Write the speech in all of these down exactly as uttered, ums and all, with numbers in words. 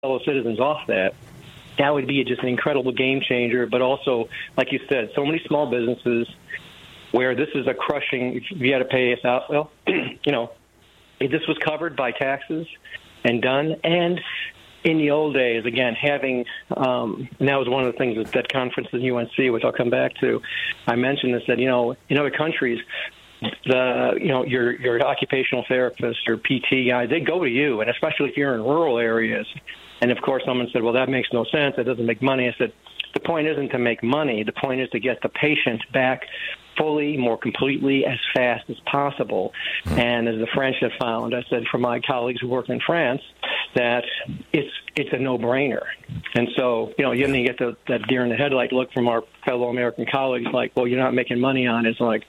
fellow citizens off that, that would be just an incredible game changer. But also, like you said, so many small businesses where this is a crushing, if you had to pay us out, well, you know, if this was covered by taxes and done. And in the old days, again, having, um, and that was one of the things that, that conference at U N C, which I'll come back to, I mentioned this, that, you know, in other countries, the, you know, your, your occupational therapist, your P T guy, they go to you, and especially if you're in rural areas. And, of course, someone said, well, that makes no sense. It doesn't make money. I said, the point isn't to make money. The point is to get the patient back fully, more completely, as fast as possible. And as the French have found, I said for my colleagues who work in France, that it's it's a no-brainer. And so, you know, you get the, that deer in the headlight look from our fellow American colleagues, like, well, you're not making money on it. It's like,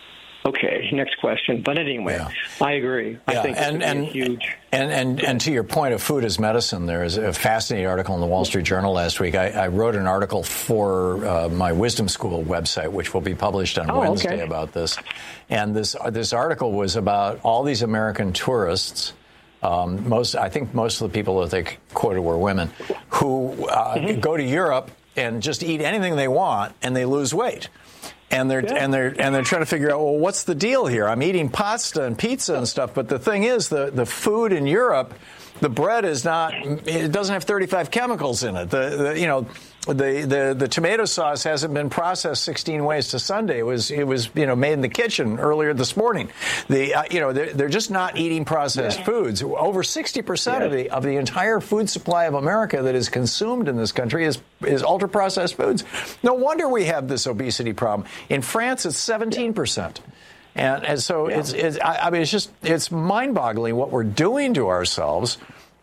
okay, next question. But anyway, yeah. I agree. Yeah. I think and, it's and, huge. And, and, and to your point of food as medicine, there is a fascinating article in the Wall Street Journal last week. I, I wrote an article for uh, my Wisdom School website, which will be published on oh, Wednesday, okay. about this. And this this article was about all these American tourists. Um, most, I think most of the people that they quoted were women who uh, mm-hmm. go to Europe and just eat anything they want, and they lose weight. And they're yeah. and they're and they're trying to figure out, well, what's the deal here? I'm eating pasta and pizza and stuff, but the thing is, the the food in Europe, the bread is not. It doesn't have thirty-five chemicals in it. The, the you know. The, the the tomato sauce hasn't been processed sixteen ways to Sunday. It was it was you know made in the kitchen earlier this morning. The uh, you know they're, they're just not eating processed yeah. foods. Over sixty percent yeah. of the of the entire food supply of America that is consumed in this country is is ultra processed foods. No wonder we have this obesity problem. In France, it's seventeen percent. And and so yeah. it's it's I, I mean it's just it's mind-boggling what we're doing to ourselves.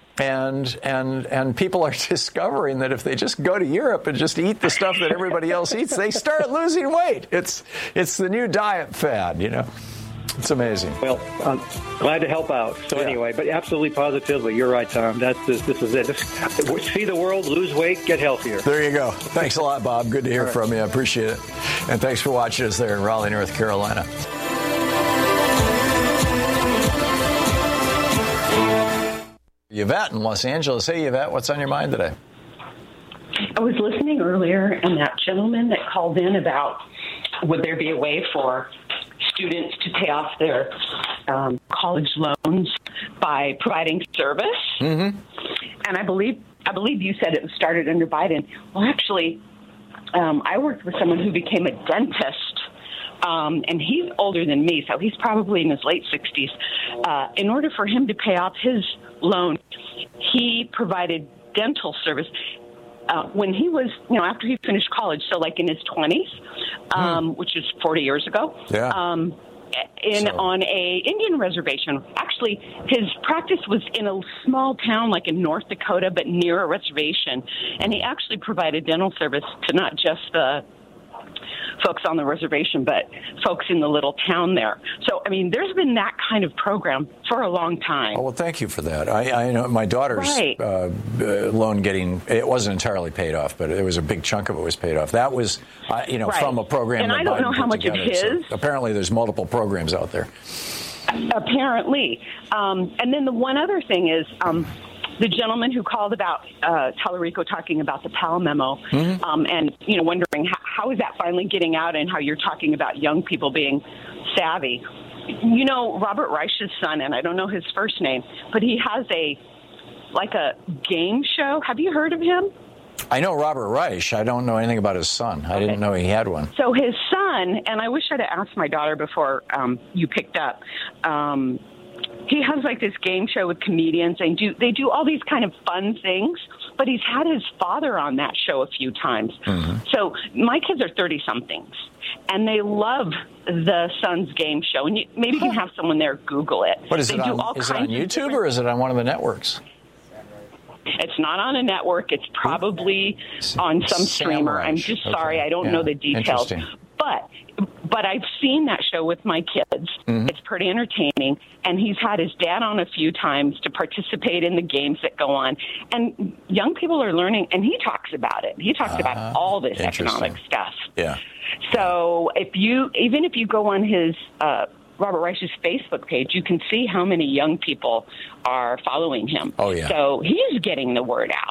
And and and people are discovering that if they just go to Europe and just eat the stuff that everybody else eats, they start losing weight. It's it's the new diet fad, you know. It's amazing. Well, I'm glad to help out. So yeah. anyway, but absolutely positively, you're right, Tom. That's this, this is it. Just see the world, lose weight, get healthier. There you go. Thanks a lot, Bob. Good to hear right. from you. I appreciate it. And thanks for watching us there in Raleigh, North Carolina. Yvette in Los Angeles. Hey, Yvette, what's on your mind today? I was listening earlier, and that gentleman that called in about would there be a way for students to pay off their um, college loans by providing service? Mm-hmm. And I believe I believe you said it was started under Biden. Well, actually, um, I worked with someone who became a dentist. Um, and he's older than me, so he's probably in his late sixties. Uh, in order for him to pay off his loan, he provided dental service. Uh, when he was, you know, after he finished college, so like in his twenties, um, mm. which is forty years ago, yeah. um, in so. on a Indian reservation. Actually, his practice was in a small town like in North Dakota, but near a reservation. And he actually provided dental service to not just the folks on the reservation, but folks in the little town there. So, I mean, there's been that kind of program for a long time. Oh, well, thank you for that. I, I know my daughter's right. uh, loan getting, it wasn't entirely paid off, but it was a big chunk of it was paid off. That was, uh, you know, right. from a program and that I don't Biden know how much together. of his. So apparently there's multiple programs out there. Apparently. Um, and then the one other thing is, um, the gentleman who called about uh, Tallarico talking about the Powell memo, mm-hmm. um, and you know, wondering how, how is that finally getting out, and how you're talking about young people being savvy. You know, Robert Reich's son, and I don't know his first name, but he has a like a game show. Have you heard of him? I know Robert Reich. I don't know anything about his son. I okay. didn't know he had one. So his son, and I wish I'd asked my daughter before um, you picked up. Um, He has like this game show with comedians, and do they do all these kind of fun things, but he's had his father on that show a few times. Mm-hmm. So my kids are thirty-somethings, and they love the son's game show. And you, maybe you can have someone there Google it. What is they it do on, all is it on kinds YouTube, or is it on one of the networks? It's not on a network. It's probably on some streamer. I'm just okay. sorry. I don't yeah. know the details. But but I've seen that show with my kids. Mm-hmm. It's pretty entertaining. And he's had his dad on a few times to participate in the games that go on. And young people are learning, and he talks about it. He talks uh, about all this economic stuff. Yeah. So if you, even if you go on his uh, Robert Reich's Facebook page, you can see how many young people are following him. Oh, yeah. So he's getting the word out.